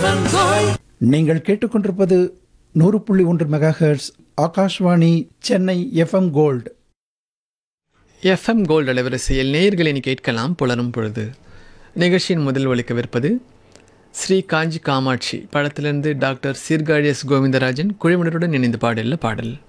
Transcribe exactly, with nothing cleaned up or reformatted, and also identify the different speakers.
Speaker 1: நீங்கள் கேட்டுக்கொண்டிருப்பது நூறு புள்ளி ஒன்று mega hertz Akashvani Chennai FM gold.
Speaker 2: FM gold அலைவரிசையில் நேயர்களின் கேட்கலாம் புலரும் பொழுது. நிகழ்ச்சியின் முதல் ஒலிக்கவிருப்பது ஸ்ரீ காஞ்சி காமாட்சி படத்திலிருந்து டாக்டர் சீர்காழி எஸ் கோவிந்தராஜன் குழுவினருடன் இணைந்து பாடல பாடல்.